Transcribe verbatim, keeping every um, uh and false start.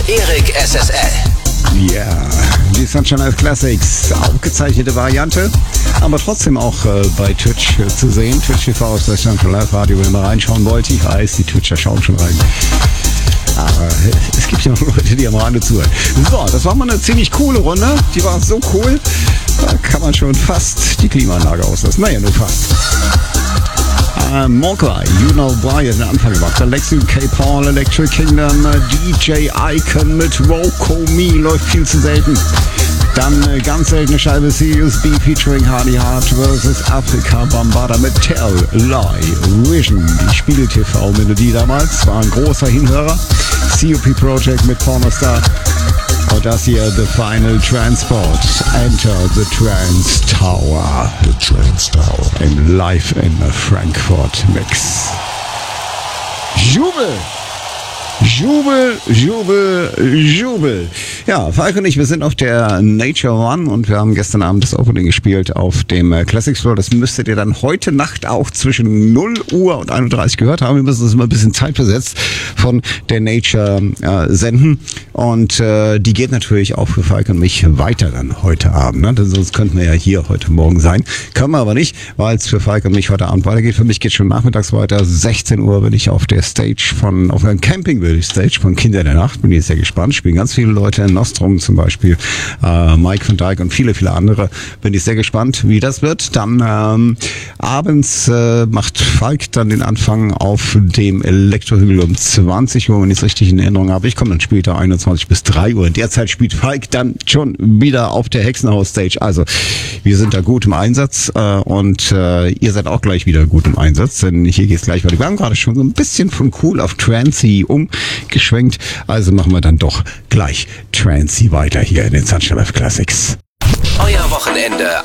Erik S S L. Ja, yeah, die Sunshine Live Classics, aufgezeichnete Variante, aber trotzdem auch äh, bei Twitch äh, zu sehen. Twitch T V ist das Sunshine Live Radio, wenn ihr mal reinschauen wollt. Ich weiß, die Twitcher schauen schon rein. Aber es gibt ja noch Leute, die am Rande zuhören. So, das war mal eine ziemlich coole Runde. Die war so cool, da kann man schon fast die Klimaanlage auslassen. Naja, nur fast. Uh, Mogwai, You Know Why hat den Anfang gemacht. Alexi, K. Paul, Electric Kingdom, uh, D J Icon mit Roko Me läuft viel zu selten. Dann äh, ganz seltene Scheibe C U S B featuring Hardy Hart versus Afrika Bambaataa mit Tell, Lie, Vision. Die Spiegel-T V-Melodie damals war ein großer Hinhörer. C O P Project mit Pornostar. Und das hier, The Final Transport. Enter the Trance Tower. The Trance Tower. Im Live in Frankfurt Mix. Jubel! Jubel, Jubel, Jubel. Ja, Falk und ich, wir sind auf der Nature One und wir haben gestern Abend das Opening gespielt auf dem äh, Classics Floor. Das müsstet ihr dann heute Nacht auch zwischen null Uhr und einunddreißig gehört haben. Wir müssen uns immer ein bisschen zeitversetzt von der Nature äh, senden. Und äh, die geht natürlich auch für Falk und mich weiter dann heute Abend. Ne? Denn sonst könnten wir ja hier heute Morgen sein. Können wir aber nicht, weil es für Falk und mich heute Abend weitergeht. Für mich geht schon nachmittags weiter. sechzehn Uhr bin ich auf der Stage von, auf einem Camping will ich Stage von Kinder der Nacht. Bin jetzt sehr gespannt. Spielen ganz viele Leute in Nostrum zum Beispiel. Äh, Mike van Dijk und viele, viele andere. Bin ich sehr gespannt, wie das wird. Dann ähm, abends äh, macht Falk dann den Anfang auf dem Elektrohügel um zwanzig Uhr, wenn ich es richtig in Erinnerung habe. Ich komme dann später einundzwanzig bis drei Uhr. In der Zeit spielt Falk dann schon wieder auf der Hexenhaus-Stage. Also wir sind da gut im Einsatz äh, und äh, ihr seid auch gleich wieder gut im Einsatz, denn hier geht es gleich weiter. Wir haben gerade schon so ein bisschen von cool auf Trancy umgeschwenkt, also machen wir dann doch gleich Trancy weiter hier in den Sunshine Live Classics. Euer Wochenende